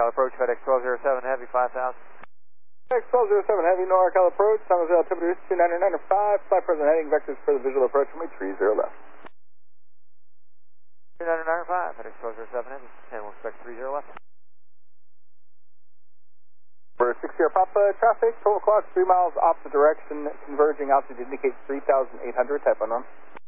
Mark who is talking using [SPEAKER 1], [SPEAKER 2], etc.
[SPEAKER 1] NorCal approach, FedEx 1207 Heavy 5000.
[SPEAKER 2] FedEx 1207 Heavy, NorCal approach, San Jose altimeter 299.5, flight present heading vectors for the visual approach from me, 30 left.
[SPEAKER 1] 299.5, FedEx 1207 Heavy, and we'll expect 30 left.
[SPEAKER 2] For 6 Sierra Papa, traffic, 12 o'clock, 3 miles opposite direction, converging altitude indicates 3,800, type unknown.